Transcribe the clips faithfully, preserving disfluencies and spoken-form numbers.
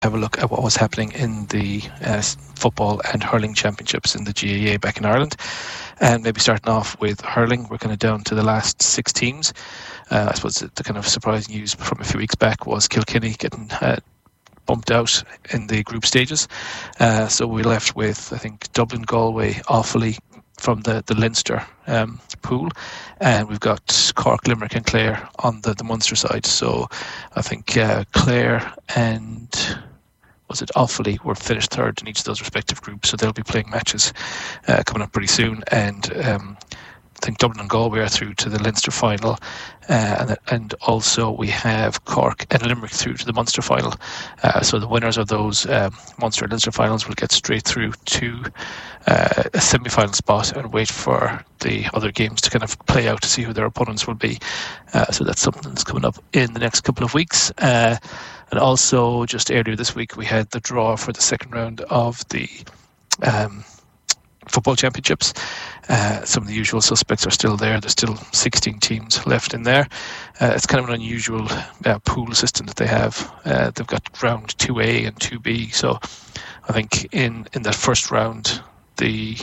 have a look at what was happening in the uh, football and hurling championships in the G A A back in Ireland. And maybe starting off with hurling, we're kind of down to the last six teams. Uh, I suppose the, the kind of surprising news from a few weeks back was Kilkenny getting uh, bumped out in the group stages. Uh, so we left with, I think, Dublin, Galway, Offaly from the, the Leinster um, pool. And we've got Cork, Limerick and Clare on the, the Munster side. So I think uh, Clare and... was it Offaly were finished third in each of those respective groups, so they'll be playing matches uh, coming up pretty soon. And um, I think Dublin and Galway are through to the Leinster final, uh, and, and also we have Cork and Limerick through to the Munster final. Uh, so the winners of those um, Munster and Leinster finals will get straight through to uh, a semi-final spot and wait for the other games to kind of play out to see who their opponents will be. Uh, so that's something that's coming up in the next couple of weeks. Uh, And also, just earlier this week, we had the draw for the second round of the um, football championships. Uh, some of the usual suspects are still there. There's still sixteen teams left in there. Uh, it's kind of an unusual uh, pool system that they have. Uh, they've got round two A and two B. So I think in, in that first round, the...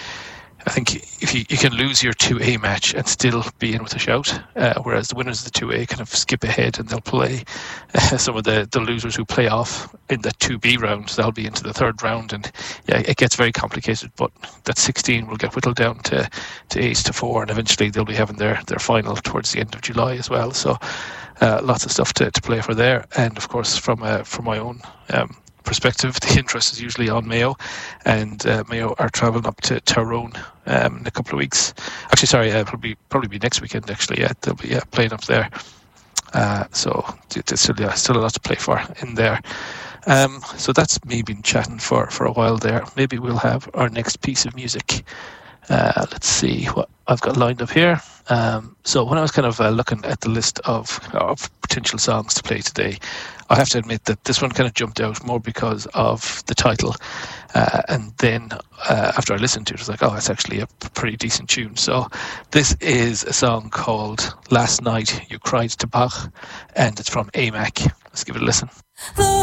I think if you, you can lose your two A match and still be in with a shout, uh, whereas the winners of the two A kind of skip ahead and they'll play uh, some of the, the losers who play off in the two B round. They'll be into the third round, and yeah, it gets very complicated. But that sixteen will get whittled down to, to eight to four, and eventually they'll be having their, their final towards the end of July as well. So uh, lots of stuff to, to play for there. And of course, from uh, from my own um, perspective, the interest is usually on Mayo, and uh, Mayo are travelling up to Tyrone um, in a couple of weeks. Actually, sorry, uh, it'll be probably be next weekend. Actually, yeah, they'll be yeah, playing up there. Uh, so there's still, yeah, still a lot to play for in there. Um, so that's me been chatting for, for a while there. Maybe we'll have our next piece of music. Uh, let's see what I've got lined up here. Um, so when I was kind of uh, looking at the list of, of potential songs to play today, I have to admit that this one kind of jumped out more because of the title. Uh, and then uh, after I listened to it, I was like, oh, that's actually a pretty decent tune. So this is a song called Last Night You Cried to Bach, and it's from A M A C. Let's give it a listen.